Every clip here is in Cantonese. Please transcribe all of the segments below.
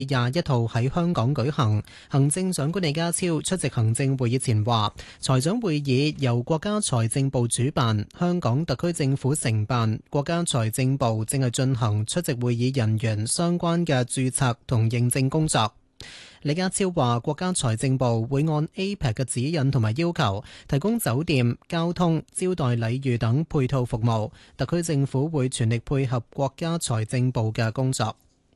21號喺香港舉行。行政長官李家超出席行政會議前話，財長會議由國家財政部主辦，香港特區政府承辦，國家財政部正係進行出席會議人員相關嘅註冊同認證工作。李家超話，國家財政部會按 APEC 嘅指引同埋要求，提供酒店、交通、招待禮遇等配套服務。特區政府會全力配合國家財政部嘅工作。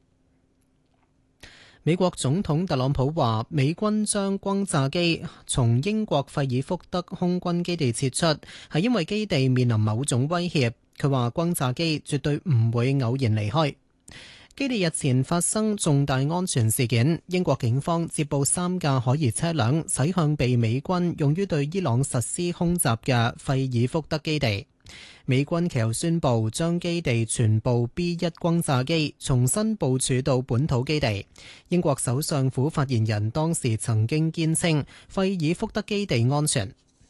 美國總統特朗普話，美軍將轟炸機從英國費爾福德空軍基地撤出，係因為基地面臨某種威脅。佢話轟炸機絕對唔會偶然離開。基地日前發生重大安全事件，英國警方接報3架可疑車輛駛向被美軍用於對伊朗實施空襲嘅費爾福德基地。美軍其後宣布將基地全部 B1 轟炸機重新部署到本土基地。英國首相府發言人當時曾經堅稱費爾福德基地安全。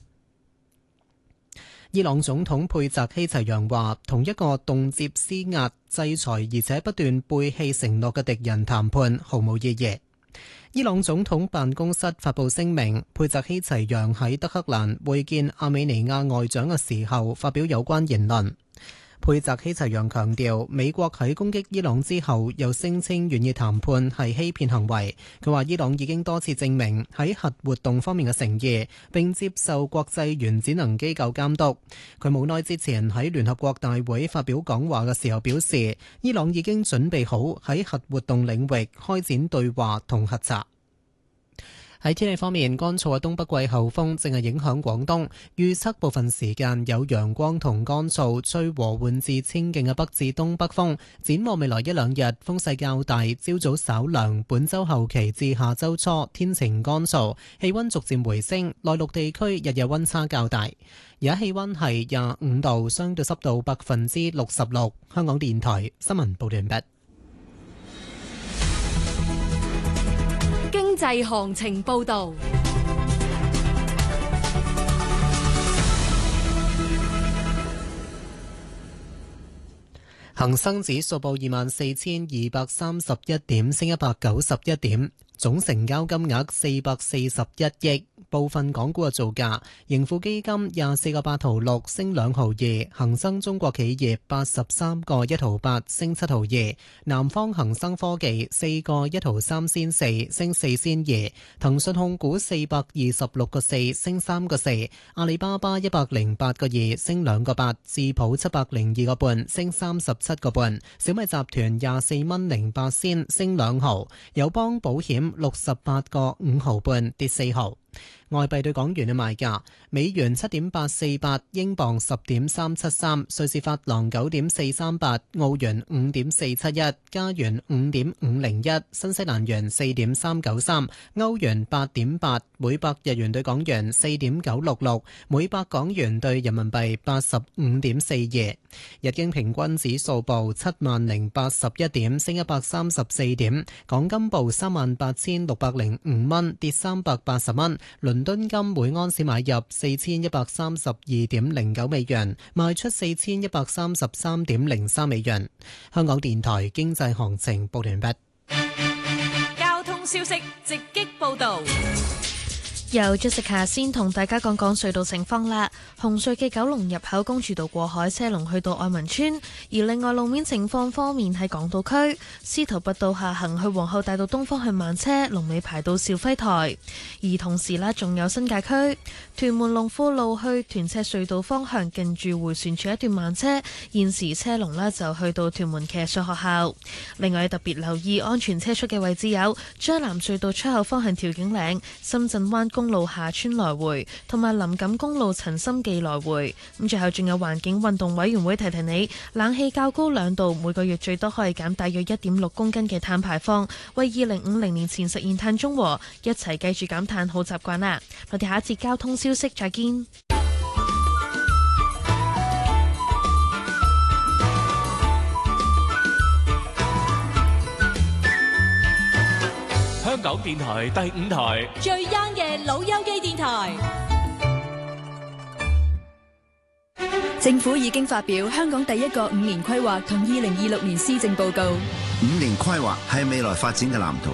伊朗總統佩澤希齊揚話，同一個動輒施壓、制裁而且不斷背棄承諾嘅敵人談判毫無意義。伊朗總統辦公室發布聲明，佩澤希齊揚喺德黑蘭會見阿美尼亞外長嘅時候發表有關言論。佩澤希齊揚強調，美國喺攻擊伊朗之後又聲稱願意談判係欺騙行為。佢話伊朗已經多次證明喺核活動方面嘅誠意，並接受國際原子能機構監督。佢冇耐之前喺聯合國大會發表講話嘅時候表示，伊朗已經準備好喺核活動領域開展對話同核查。喺天氣方面，乾燥嘅東北季候風正係影響廣東，預測部分時間有陽光同乾燥，吹和緩至清勁嘅北至東北風。展望未來一兩日，風勢較大，朝早稍涼。本週後期至下週初天晴乾燥，氣溫逐漸回升。內陸地區日日溫差較大。而家氣溫係25度，相對濕度66%。香港電台新聞報道完畢。 經濟行情報道， 恒生指數報24,231點，升191點，總成交金額441億。部分港股嘅造價，盈富基金24個8毫6升2毫2，恒生中國企業83個1毫8升7毫2，南方恒生科技4個1毫3仙4升4仙2，騰訊控股426個4升3個4，阿里巴巴108個2升2個8，智普702個半升37個半，小米集團24蚊08仙升2毫，友邦保險68個5毫半跌4毫。外幣對港元嘅賣價：美元7.848，英鎊10.373，瑞士法郎9.438，澳元5.471，加元5.501，新西蘭元4.393，歐元8.8，每百日元對港元4.966，每百港元對人民幣85.42。日經平均指數報70,081點，升134點。港金報38,605蚊，跌380蚊。倫敦金每盎司買入4132.09美元，賣出4133.03美元。香港電台經濟行情報完畢。 交通消息直擊報道。 由 Jessica 先同大家講講隧道情況啦。紅隧嘅九龍入口公主道過海車龍去到愛民村，而另外路面情況方面喺港島區，司徒拔道下行去皇后大道東方向慢車，龍尾排到兆輝台。而同時啦，仲有新界區屯門龍富路去屯赤隧道方向，近住迴旋處一段慢車，現時車龍呢就去到屯門騎術學校。另外特別留意安全車速嘅位置有將藍隧道出口方向調景嶺、深圳灣公路下村來回，同埋林錦公路陳心記來回。咁最後仲有環境運動委員會提提你，冷氣較高2度，每個月最多可以減大約1.6公斤嘅碳排放，為2050年前實現碳中和，一齊繼續減碳好習慣啦。我哋下一節交通消息再見。 香港電台第5台最 young 嘅老友記電台。 政府已經發表香港第一個5年規劃同2026年施政報告。 5年規劃係未來發展嘅藍圖，